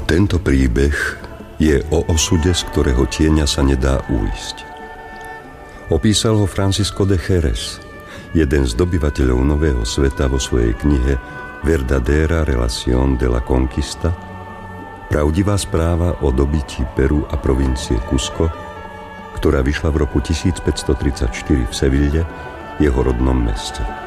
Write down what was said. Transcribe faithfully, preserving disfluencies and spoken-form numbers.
Tento príbeh je o osude, z ktorého tieňa sa nedá uísť. Opísal ho Francisco de Jerez, jeden z dobyvateľov Nového sveta vo svojej knihe Verdadera relación de la conquista, pravdivá správa o dobytí Peru a provincie Cusco, ktorá vyšla v roku tisícpäťstotridsaťštyri v Seville, jeho rodnom meste.